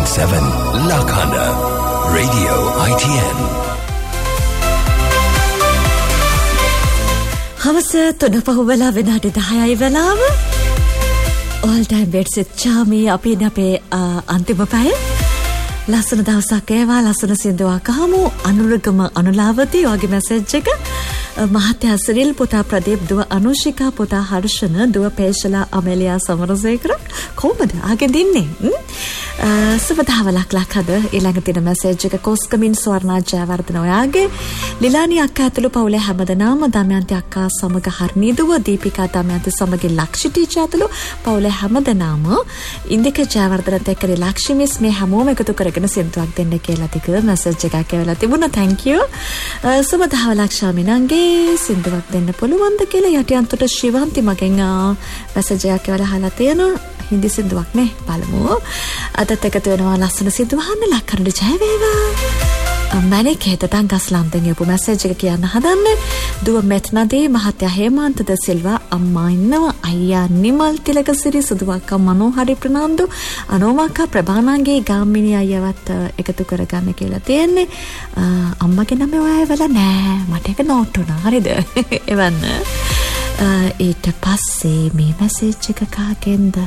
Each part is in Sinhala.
101.7 Lakanda Radio ITN. හවස 3 වෙලා විනාඩි 10යි වෙලාව. all time beds චාමි අපි අපේ අන්තිම පැය. ලස්සන දවසක් ඒවා ලස්සන සින්දුවක් අහමු. අනුරගම අනුලාවති වගේ මැසේජ් එක. මහත්යා සිරිල් පුතා ප්‍රදීප් දුව අනුෂිකා පුතා හර්ෂණ දුව පේශලා අමෙලියා සමරසේකර කොහොමද ආගෙන් දින්නේ සුබදාවලක් ලක්හද ඊළඟ දින මැසේජ් එක කොස්කමින් ස්වර්ණා ජයවර්ධන ඔයාගේ ලිලානි අක්කා ඇතුළු පවුලේ හැමදෙනාම දමයන්ති අක්කා සමග හර්නී දුව දීපිකා දමයන්ති සමග ලක්ෂි ටීචර් ඇතුළු පවුලේ හැමදෙනාම ඉන්දික ජයවර්ධනත් එක්ක ලක්ෂිමිස් මේ හැමෝම එකතු කරගෙන සින්දුවක් දෙන්න කියලා තික මැසේජ් එකක් එවලා තිබුණා thank you සුබදාවලක් ශාමිනන්ගේ සින්දුවක් දෙන්න පුළුවන්ද කියලා යටියන්තට ශිවන්ති මගෙන් මැසේජ් එකක් එවලා අහලා තියෙනවා හින්දි සින්දුවක් නේ බලමු අදත් එකතු වෙනවා ලස්සන සින්දු අහන්න ලක්කරට ජය වේවා මැනික් හේතටන් ගස්ලම්තෙන් යපු මැසේජ් එක කියන්න හදන්නේ දුව මෙත්නදී මහත්යා හේමාන්ත ද සිල්වා අම්මා ඉන්නවා අයියා නිමල් තිලකසිරි සුදුවක්කා මනෝහරි ප්‍රනාන්දු අනෝමක්කා ප්‍රභානාගේ ගාමිණී අයියවත් එකතු කරගන්න කියලා තියෙන්නේ අම්මගේ නම ඔයා වෙලා නෑ මට එක නෝට් වුණා හරිද එවන්න ඊට පස්සේ මේ මැසේජ් එක කාගෙන්ද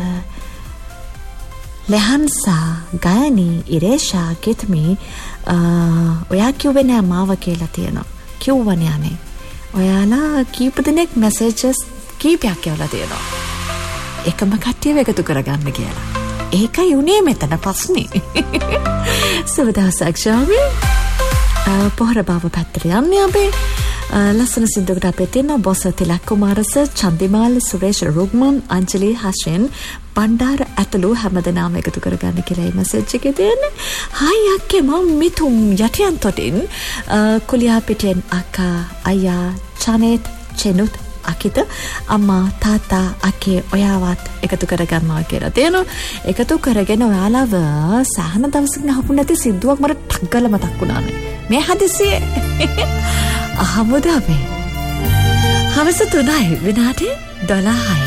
ලෙහන්සා ගයනී ඉරේෂා කිත්මි ඔයා කිව්වේ නෑ මාව කියලා තියෙනවා කිව්වනේ අනේ ඔයාලා කීප දෙනෙක් මැසේජස් කීපයක් කියලා තියෙනවා එකම කට්ටියව එකතු කරගන්න කියලා ඒකයි උනේ මෙතන ප්‍රශ්නේ සුබදවසක් ශාමි පොහොර බාව පැත්තට යන්නේ අපි ලස්සන සින්දුවකට අපේ තියෙන බොස තිලක් කුමාරස චන්දිමාල් සුරේෂ් රුග්මන් අංජලි හෂෙන් බණ්ඩාර ඇතුළු හැමදෙනාම එකතු කරගන්න කියලා මැසේජ් එකේ තියෙන්නේ හායි අක්කේ මම මිතුම් යටියන් තොටින් කුලියා පිටෙන් අක්කා අයියා චනේත් චෙනුත් අකිත අම්මා තාත්තා අකේ ඔයාවත් එකතු කරගන්නවා කියලා තියෙනවා එකතු කරගෙන ඔයාලව සහන දවසක නහපු නැති සින්දුවක් මට ටග්ගල මතක් වුණානේ මේ හදිසියේ අහමුද අපි හවස 3යි විනාඩි 12යි